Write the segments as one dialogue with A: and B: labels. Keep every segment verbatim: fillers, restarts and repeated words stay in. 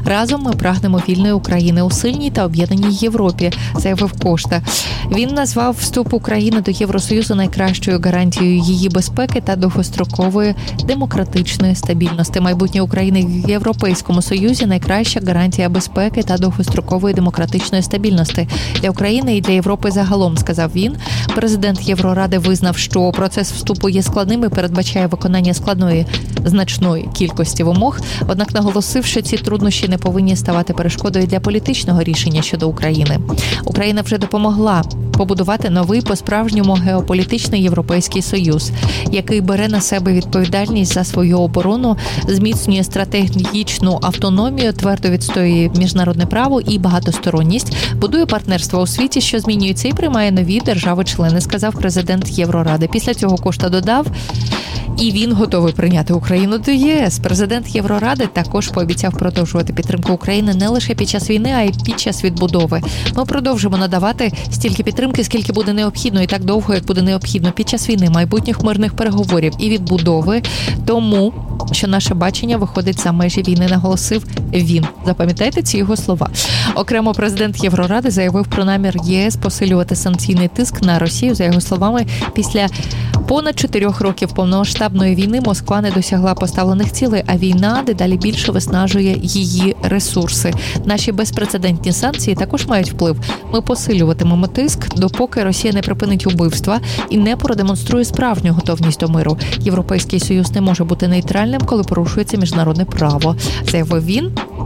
A: Разом ми прагнемо вільної України у сильній та об'єднаній Європі, заявив Кошта. Він назвав вступ України до Євросоюзу найкращою гарантією її безпеки та довгострокової демократичної стабільності. Майбутнє України в Європейському Союзі – найкраща гарантія безпеки та довгострокової демократичної стабільності для України і для Європи загалом, сказав він. Президент Євроради визнав, що процес вступу є складним і передбачає виконання складної значної кількості вимог, однак наголосив, що ці труднощі не повинні ставати перешкодою для політичного рішення щодо України. Україна вже допомогла побудувати новий по-справжньому геополітичний Європейський Союз, який бере на себе відповідальність за свою оборону, зміцнює стратегічну автономію, твердо відстоює міжнародне право і багатосторонність, будує партнерство у світі, що змінюється і приймає нові держави-члени, сказав президент Євроради. Після цього Кошта додав, і він готовий прийняти Україну до ЄС. Президент Євроради також пообіцяв продовжувати підтримку України не лише під час війни, а й під час відбудови. Ми продовжимо надавати стільки підтримки, скільки буде необхідно, і так довго, як буде необхідно під час війни, майбутніх мирних переговорів і відбудови, тому що наше бачення виходить за межі війни, наголосив він. Запам'ятайте ці його слова. Окремо президент Євроради заявив про намір ЄС посилювати санкційний тиск на Росію. За його словами, після понад чотирьох років повномасштабної війни Москва не досягла поставлених цілей, а війна дедалі більше виснажує її ресурси. Наші безпрецедентні санкції також мають вплив. Ми посилюватимемо тиск, допоки Росія не припинить убивства і не продемонструє справжню готовність до миру. Європейський Союз не може бути нейтральним, коли порушується міжнародне право, заявив він.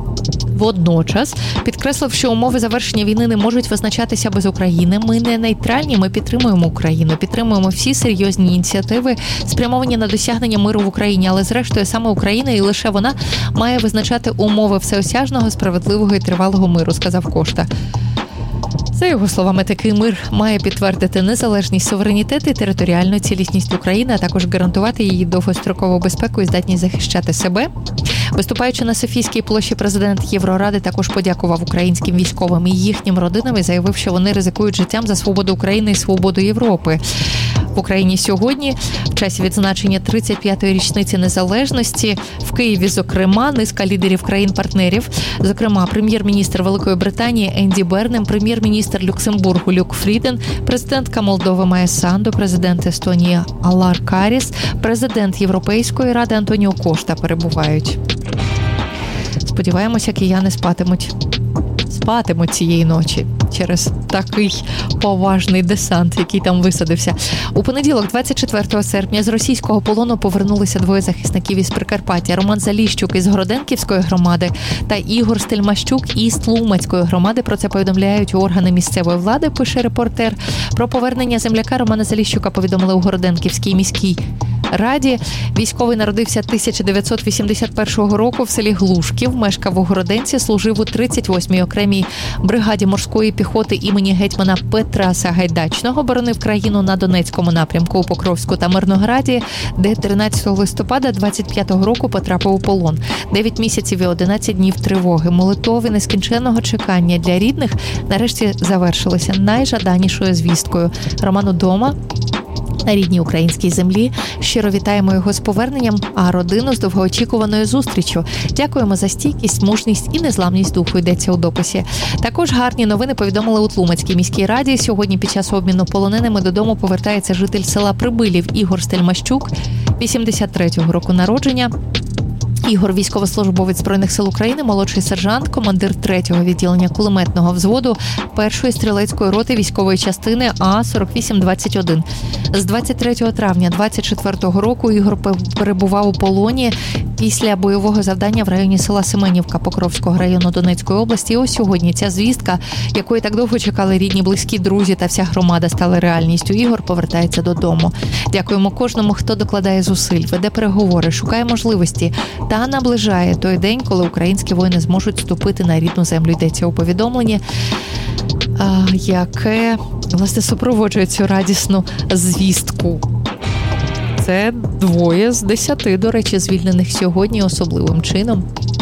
A: Водночас підкреслив, що умови завершення війни не можуть визначатися без України. Ми не нейтральні, ми підтримуємо Україну, підтримуємо всі серйозні ініціативи, спрямовані на досягнення миру в Україні, але зрештою саме Україна і лише вона має визначати умови всеосяжного, справедливого і тривалого миру, сказав Кошта. За його словами, такий мир має підтвердити незалежність, суверенітет і територіальну цілісність України, а також гарантувати її довгострокову безпеку і здатність захищати себе. Виступаючи на Софійській площі, президент Євроради також подякував українським військовим і їхнім родинам і заявив, що вони ризикують життям за свободу України і свободу Європи. В Україні сьогодні, в часі відзначення тридцять п'ятої річниці незалежності, в Києві, зокрема, низка лідерів країн-партнерів, зокрема, прем'єр-міністр Великої Британії Енді Бернем, прем'єр-міністр Люксембургу Люк Фріден, президентка Молдови Майя Санду, президент Естонії Алар Каріс, президент Європейської ради Антоніо Кошта перебувають. Сподіваємося, кияни спатимуть. Спатимуть цієї ночі через такий поважний десант, який там висадився. У понеділок, двадцять четвертого серпня, з російського полону повернулися двоє захисників із Прикарпаття. Роман Заліщук із Городенківської громади та Ігор Стельмащук із Тлумацької громади. Про це повідомляють органи місцевої влади, пише репортер. Про повернення земляка Романа Заліщука повідомили у Городенківській міській раді. Військовий народився тисяча дев'ятсот вісімдесят першого року в селі Глушків, мешкав у Городенці, служив у тридцять восьмій окремій бригаді морської піхоти імені гетьмана Петра Сагайдачного, боронив країну на Донецькому напрямку у Покровську та Мирнограді, де тринадцятого листопада двадцять п'ятого року потрапив у полон. Дев'ять місяців і одинадцять днів тривоги, молитов і нескінченного чекання для рідних нарешті завершилися найжаданішою звісткою. Роман удома на рідній українській землі. Щиро вітаємо його з поверненням, а родину з довгоочікуваною зустрічю. Дякуємо за стійкість, мужність і незламність духу, йдеться у дописі. Також гарні новини повідомили у Тлумацькій міській раді. Сьогодні під час обміну полоненими додому повертається житель села Прибилів Ігор Стельмащук, вісімдесят третього року народження. Ігор – військовослужбовець Збройних сил України, молодший сержант, командир третього відділення кулеметного взводу першої стрілецької роти військової частини А сорок вісім двадцять один. З двадцять третього травня двадцять четвертого року Ігор перебував у полоні після бойового завдання в районі села Семенівка Покровського району Донецької області. І ось сьогодні ця звістка, якої так довго чекали рідні, близькі, друзі та вся громада, стала реальністю. Ігор повертається додому. Дякуємо кожному, хто докладає зусиль, веде переговори, шукає можливості та наближає той день, коли українські воїни зможуть вступити на рідну землю. Йдеться у повідомленні, яке, власне, супроводжує цю радісну звістку. Це двоє з десяти, до речі, звільнених сьогодні особливим чином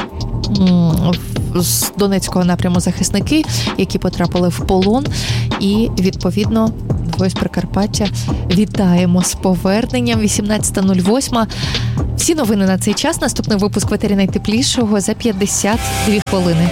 A: з Донецького напряму захисники, які потрапили в полон і, відповідно, Двоє з Прикарпаття. Вітаємо з поверненням. вісімнадцята нуль вісім. Всі новини на цей час. Наступний випуск в етері найтеплішого за п'ятдесят дві хвилини.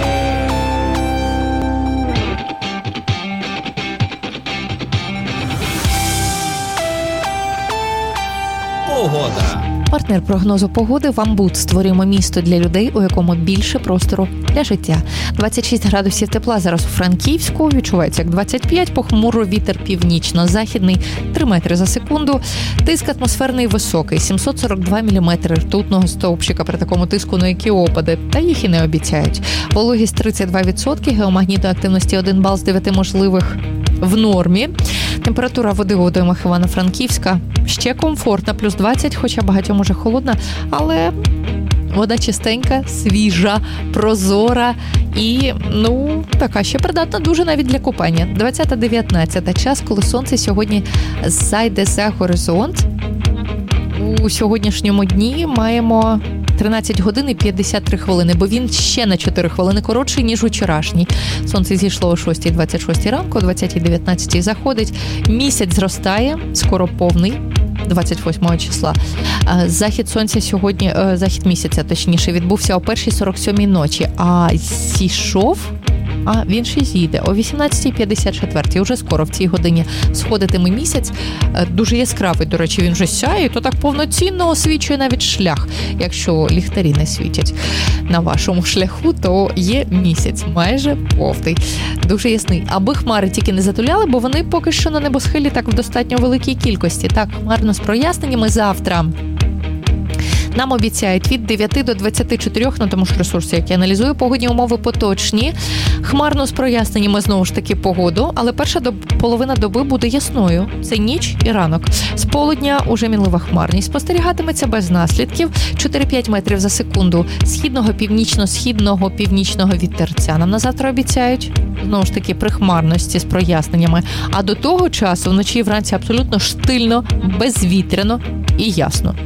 B: Погода.
A: Партнер прогнозу погоди «Вамбут». Створюємо місто для людей, у якому більше простору для життя. двадцять шість градусів тепла зараз у Франківську. Відчувається як двадцять п'ять. Похмуро вітер північно-західний три метри за секунду. Тиск атмосферний високий сімсот сорок два міліметри ртутного стовпчика. При такому тиску на які опади. Та їх і не обіцяють. Вологість тридцять два відсотки. Геомагнітної активності один бал з дев'яти можливих в нормі. Температура води у водоймах Івано-Франківська ще комфортна, плюс двадцять, хоча багатьом уже холодна, але вода чистенька, свіжа, прозора і, ну, така ще придатна дуже навіть для купання. двадцята дев'ятнадцята час, коли сонце сьогодні зайде за горизонт. У сьогоднішньому дні маємо тринадцять годин і п'ятдесят три хвилини, бо він ще на чотири хвилини коротший, ніж вчорашній. Сонце зійшло о шостій двадцять шість ранку, о двадцятій дев'ятнадцять заходить. Місяць зростає, скоро повний, двадцять восьмого числа. Захід сонця сьогодні, захід місяця, точніше, відбувся о першій сорок сьомій ночі, а зійшов... А він ще зійде о вісімнадцятій п'ятдесят чотири. Уже скоро в цій годині сходитиме місяць. Дуже яскравий, до речі, він вже сяє, то так повноцінно освічує навіть шлях. Якщо ліхтарі не світять на вашому шляху, то є місяць майже повний. Дуже ясний. Аби хмари тільки не затуляли, бо вони поки що на небосхилі так в достатньо великій кількості. Так, хмарно з проясненнями завтра. Нам обіцяють від дев'яти до двадцяти чотирьох, на тому ж ресурсі, як я аналізую, погодні умови поточні. Хмарно з проясненнями знову ж таки погоду, але перша доб... половина доби буде ясною. Це ніч і ранок. З полудня уже мінлива хмарність. Спостерігатиметься без наслідків. чотири-п'ять метрів за секунду. Східного, північно-східного, північного вітерця. Нам на завтра обіцяють. Знову ж таки, при хмарності з проясненнями. А до того часу вночі і вранці абсолютно штильно, безвітряно і ясно.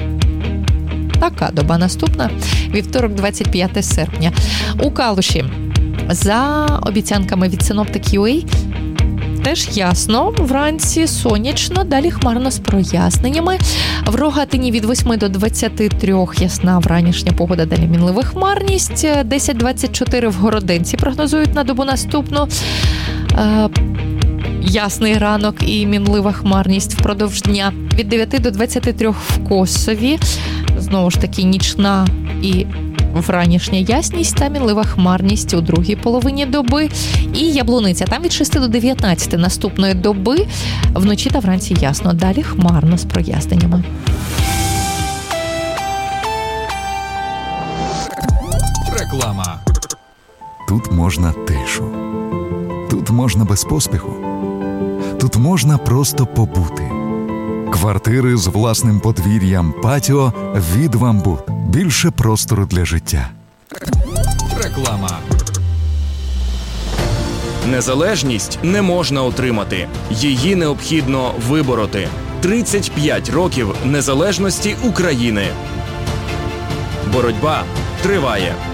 A: Така доба наступна. Вівторок, двадцять п'яте серпня. У Калуші за обіцянками від Synoptic.ua теж ясно, вранці сонячно, далі хмарно з проясненнями. В Рогатині від восьми до двадцяти трьох ясна вранішня погода, далі мінлива хмарність. десять двадцять чотири в Городенці прогнозують на добу наступну. Е- Ясний ранок і мінлива хмарність впродовж дня. Від дев'яти до двадцяти трьох в Косові. Знову ж таки, нічна і вранішня ясність та мінлива хмарність у другій половині доби. І Яблуниця. Там від шести до дев'ятнадцяти наступної доби. Вночі та вранці ясно. Далі хмарно з проясненнями.
B: Реклама.
C: Тут можна тишу. Тут можна без поспіху. Тут можна просто побути. Квартири з власним подвір'ям, патіо від «Вамбут». Більше простору для життя.
B: Реклама.
D: Незалежність не можна отримати. Її необхідно вибороти. тридцять п'ять років незалежності України. Боротьба триває.